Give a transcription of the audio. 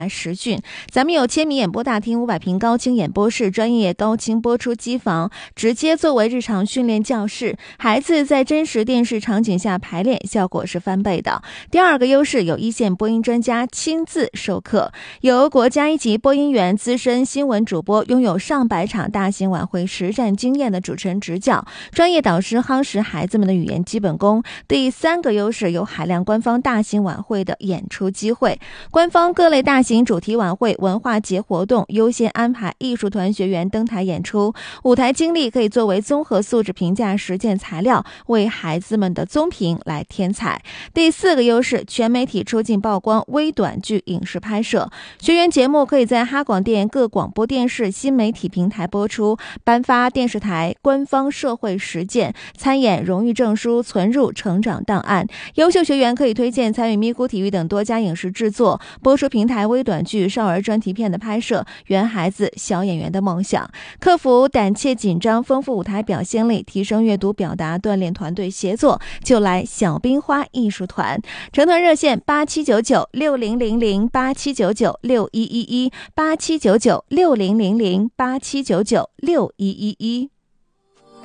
实训，咱们有千米演播大厅、500平高清演播室、专业高清播出机房，直接作为日常训练教室，孩子在真实电视场景下排练，效果是翻倍的。第二个优势有一线播音专家亲自授课，由国家一级播音员、资深新闻主播，拥有上百场大型晚会实战经验的主持人执教，专业导师夯实孩子们的语言基本功。第三个优势有海量官方大型晚会的演出机会，官方各类大型主题晚会、文化节活动优先安排艺术团学员登台演出，舞台经历可以作为综合素质评价实践材料，为孩子们的综评来添彩。第四个优势，全媒体出镜曝光微短剧影视拍摄，学员节目可以在哈广电各广播电视新媒体平台播出，颁发电视台官方社会实践参演荣誉证书，存入成长档案。优秀学员可以推荐参与咪咕体育等多家影视制作，播出平台微短剧、少儿专题片的拍摄，圆孩子小演员的梦想。克服胆怯紧张，丰富舞台表现力，提升阅读表达，锻炼团队协作，就来小冰花艺术团。成团热线87996000，87996111，87996000，87996111。